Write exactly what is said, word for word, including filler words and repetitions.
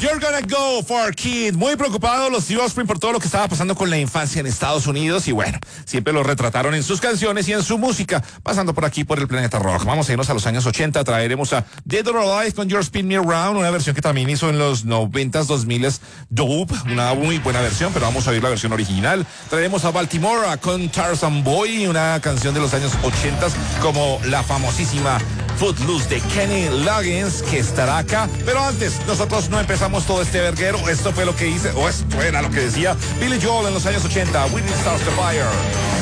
You're Gonna Go for Kid. Muy preocupados los The Offspring por todo lo que estaba pasando con la infancia en Estados Unidos y bueno, siempre lo retrataron en sus canciones y en su música, pasando por aquí por el planeta rock. Vamos a irnos a los años ochenta, traeremos a Dead or Alive con Your Spin Me Around, una versión que también hizo en los noventas, dos miles, Dope, una muy buena versión, pero vamos a oír la versión original. Traeremos a Baltimore con Tarzan Boy, una canción de los años ochentas como la famosísima Footloose de Kenny Loggins, que estará acá. Pero antes, nosotros no empezamos todo este verguero. Esto fue lo que hice, o esto era lo que decía Billy Joel en los años ochenta. Whitney Stars the Fire.